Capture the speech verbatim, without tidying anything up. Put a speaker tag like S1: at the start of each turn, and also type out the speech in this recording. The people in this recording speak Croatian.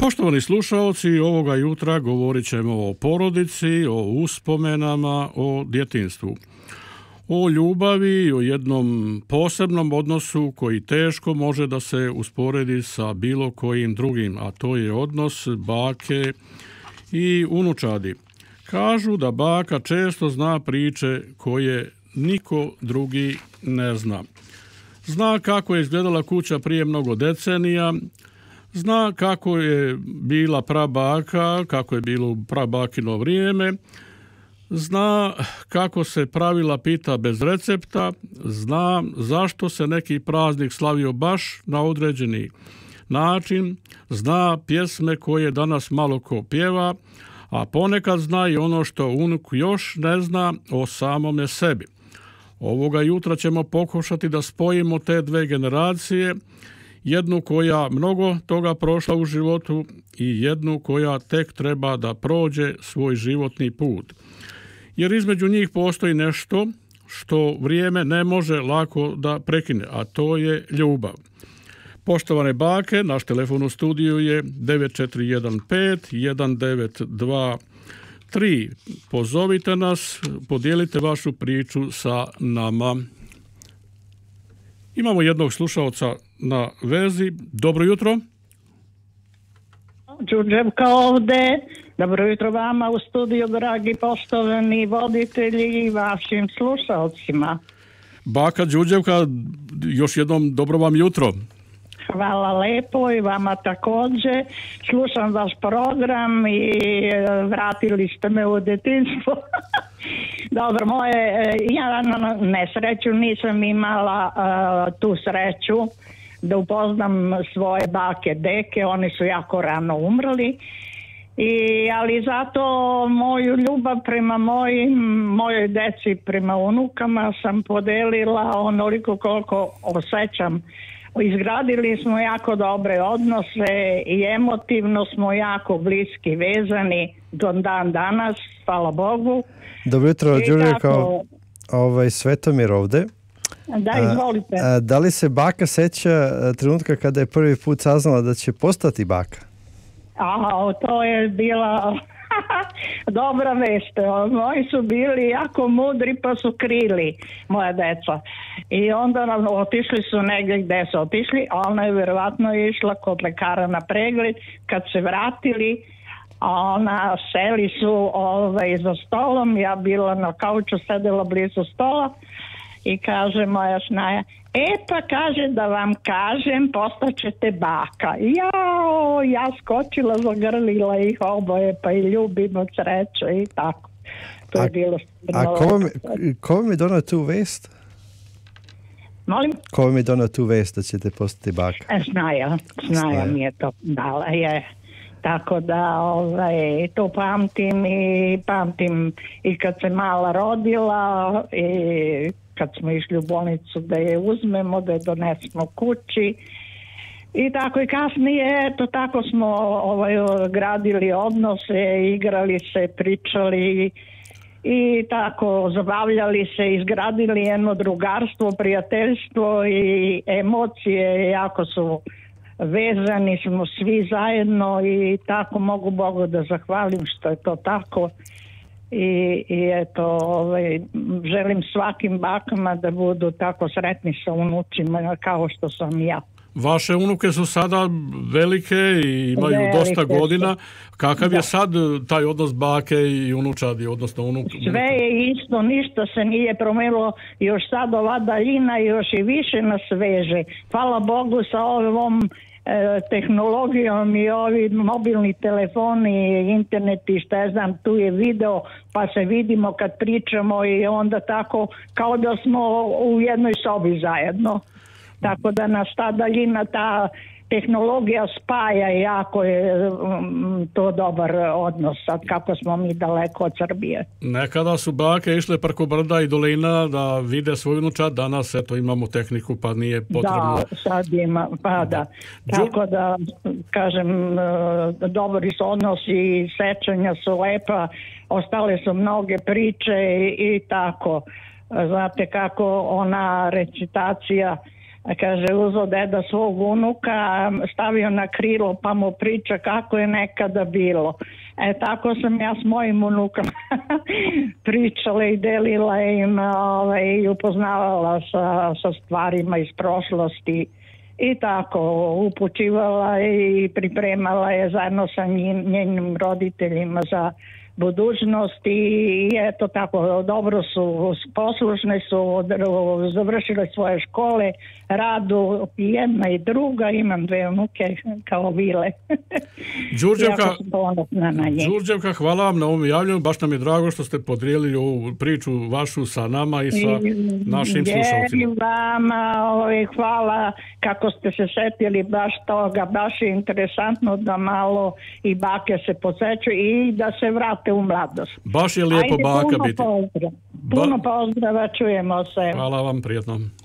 S1: Poštovani slušalci, ovoga jutra govorit ćemo o porodici, o uspomenama, o djetinjstvu. O ljubavi i o jednom posebnom odnosu koji teško može da se usporedi sa bilo kojim drugim, a to je odnos bake i unučadi. Kažu da baka često zna priče koje niko drugi ne zna. Zna kako je izgledala kuća prije mnogo decenija, zna kako je bila prabaka, kako je bilo u prabakino vrijeme, zna kako se pravila pita bez recepta, zna zašto se neki praznik slavio baš na određeni način, zna pjesme koje danas malo ko pjeva, a ponekad zna i ono što unuk još ne zna o samome sebi. Ovoga jutra ćemo pokušati da spojimo te dve generacije, jednu koja mnogo toga prošla u životu i jednu koja tek treba da prođe svoj životni put. Jer između njih postoji nešto što vrijeme ne može lako da prekine, a to je ljubav. Poštovane bake, naš telefon u studiju je devet četiri jedan pet jedan devet dva tri. Pozovite nas, podijelite vašu priču sa nama. Imamo jednog slušalca na vezi. Dobro jutro.
S2: Đurđevka ovde. Dobro jutro vama u studiju, dragi poštovani voditelji i vašim slušalcima.
S1: Baka Đurđevka, još jednom dobro vam jutro.
S2: Hvala lepo i vama također. Slušam vaš program i vratili ste me u detinjstvo. Dobro, moje, ja na nesreću nisam imala uh, tu sreću da upoznam svoje bake, deke, oni su jako rano umrli. I, ali zato moju ljubav prema mojim, mojoj deci, prema unukama sam podelila onoliko koliko osjećam. Izgradili smo jako dobre odnose i emotivno smo jako bliski vezani do dan danas, hvala Bogu.
S3: Dobro jutro, Đurđevka, tako... ovaj, Svetomir ovde.
S2: Da, izvolite.
S3: A, a, da li se baka seća trenutka kada je prvi put saznala da će postati baka?
S2: A, to je bila dobra vest. Moji su bili jako mudri pa su krili moja deca. I onda nam otišli su negdje gdje su otišli, a ona je vjerovatno išla kod lekara na pregled. Kad se vratili, a ona seli su ovaj, za stolom, ja bila na kauču, sedela blizu stola i kaže moja snaja, e pa kaže da vam kažem, postaćete baka. Jao, ja skočila, zagrlila ih oboje, pa i ljubim od sreće i tako. To
S3: a,
S2: je bilo
S3: a ko vam, ko vam je donao tu vest?
S2: Molim?
S3: Ko vam je donao tu vest da ćete postati baka?
S2: Snaja, snaja mi je to dala, je. Tako da ovaj, to pamtim i pamtim i kad se mala rodila i kad smo išli u bolnicu da je uzmemo, da je donesemo kući i tako i kasnije, eto tako smo ovaj, gradili odnose, igrali se, pričali i tako zabavljali se, izgradili jedno drugarstvo, prijateljstvo i emocije jako su vezani smo svi zajedno i tako mogu Bogu da zahvalim što je to tako. I, i eto, ovaj, želim svakim bakama da budu tako sretni sa unučima kao što sam ja.
S1: Vaše unuke su sada velike i imaju velike dosta godina. Kakav da. je sad taj odnos bake i unučadi, odnosno unuk?
S2: Sve je isto, ništa se nije promijenilo. Još sad ova daljina još i više nas veže. Hvala Bogu sa ovom e, tehnologijom i ovi mobilni telefoni, internet i šta ja znam, tu je video pa se vidimo kad pričamo i onda tako kao da smo u jednoj sobi zajedno. Tako da nas ta daljina, ta tehnologija spaja i jako je um, to dobar odnos sad kako smo mi daleko od Srbije.
S1: Nekada su bake išle preko brda i dolina da vide svoju unučad, danas eto imamo tehniku pa nije potrebno.
S2: Da, sad ima, pa da. Tako da, kažem, dobri su odnosi i sećanja su lepa, ostale su mnoge priče i, i tako. Znate kako ona recitacija kaže, uzo deda svog unuka, stavio na krilo pa mu priča kako je nekada bilo. E tako sam ja s mojim unukom pričala i delila im ovaj, i upoznavala sa, sa stvarima iz prošlosti i tako upućivala i pripremala je zajedno sa njim, njenim roditeljima za budućnost i eto tako, dobro su, poslušne su, završile svoje škole, radu i jedna i druga, imam dve unuke kao vile.
S1: Đurđevka,
S2: na
S1: Đurđevka, hvala vam na ovom javljanju, baš nam je drago što ste podijelili ovu priču vašu sa nama i sa našim slušalcima.
S2: I vama ovaj, hvala kako ste se setili baš toga, baš je interesantno da malo i bake se podsjećaju i da se vrate u mladost.
S1: Baš je lijepo
S2: Ajde,
S1: baka
S2: puno
S1: biti.
S2: Pozdrav. Puno pozdrava, čujemo se.
S1: Hvala vam, prijetno.